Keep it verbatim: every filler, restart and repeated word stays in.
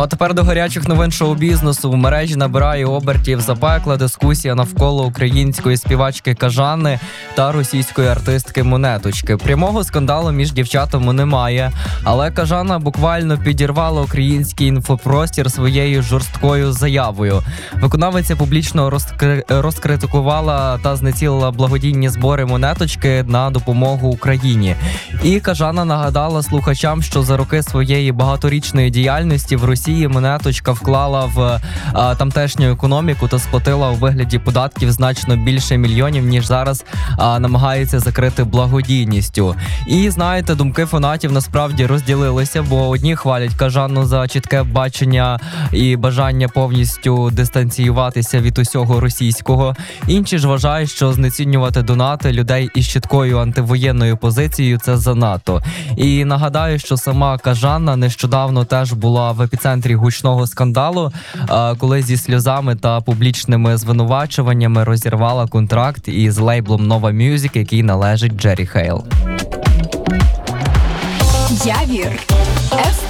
А тепер до гарячих новин шоу-бізнесу. В мережі набирає обертів запекла дискусія навколо української співачки Кажани та російської артистки Монеточки. Прямого скандалу між дівчатами немає, але Кажана буквально підірвала український інфопростір своєю жорсткою заявою. Виконавиця публічно розкри... розкритикувала та знецілила благодійні збори Монеточки на допомогу Україні. І Кажана нагадала слухачам, що за роки своєї багаторічної діяльності в Росії Монеточка вклала в а, тамтешню економіку та сплатила у вигляді податків значно більше мільйонів, ніж зараз а, намагається закрити благодійністю. І, знаєте, думки фанатів насправді розділилися, бо одні хвалять Кажану за чітке бачення і бажання повністю дистанціюватися від усього російського. Інші ж вважають, що знецінювати донати людей із чіткою антивоєнною позицією – це занадто. І нагадаю, що сама Кажана нещодавно теж була в епіцентрі гучного скандалу, коли зі сльозами та публічними звинувачуваннями розірвала контракт із лейблом Nova Music, який належить Джері Хейл. Явір.